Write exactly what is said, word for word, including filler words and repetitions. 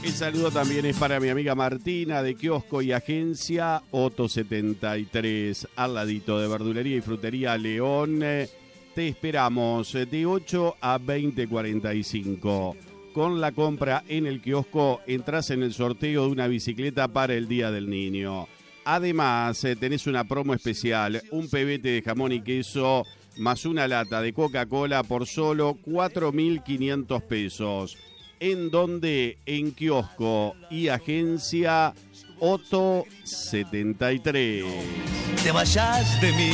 El saludo también es para mi amiga Martina de Kiosco y Agencia Otto setenta y tres, al ladito de Verdulería y Frutería León. Te esperamos de ocho a veinte cuarenta y cinco. Con la compra en el kiosco entras en el sorteo de una bicicleta para el Día del Niño. Además, tenés una promo especial, un pebete de jamón y queso más una lata de Coca-Cola por solo cuatro mil quinientos pesos. ¿En donde? En Kiosco y Agencia Otto setenta y tres. Te vayas de mí.